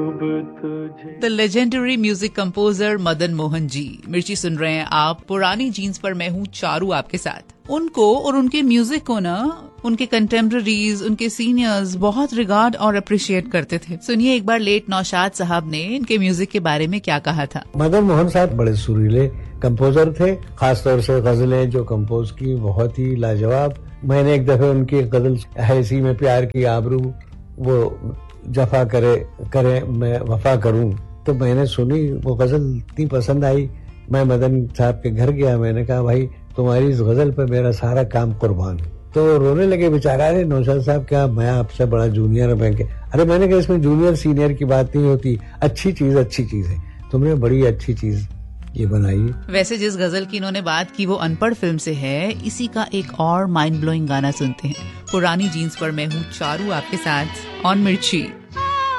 The legendary music composer Madan Mohan ji. मिर्ची सुन रहे हैं आप। पुरानी जीन्स पर मैं हूँ चारू आपके साथ। उनको और उनके म्यूजिक को ना उनके कंटेम्पररीज, उनके सीनियर्स बहुत रिगार्ड और अप्रिशिएट करते थे। सुनिए एक बार लेट नौशाद साहब ने इनके म्यूजिक के बारे में क्या कहा था। मदन मोहन साहब बड़े सुरीले कंपोजर थे, खासतौर से गजलें जो कंपोज की बहुत ही लाजवाब। मैंने एक दफे उनकी गजल है इसी में प्यार की आबरू वो जफा करे मैं वफा करूं, तो मैंने सुनी, वो गजल इतनी पसंद आई। मैं मदन साहब के घर गया, मैंने कहा भाई तुम्हारी इस गजल पे मेरा सारा काम कुर्बान। तो रोने लगे बेचारा। अरे नौशाद साहब क्या मैं आपसे बड़ा जूनियर है? मैं अरे मैंने कहा इसमें जूनियर सीनियर की बात नहीं होती, अच्छी चीज है, तुमने बड़ी अच्छी चीज ये बनाई। वैसे जिस गजल की इन्होंने बात की वो अनपढ़ फिल्म से है। इसी का एक और माइंड ब्लोइंग गाना सुनते हैं। पुरानी जीन्स पर मैं हूँ चारू आपके साथ ऑन मिर्ची।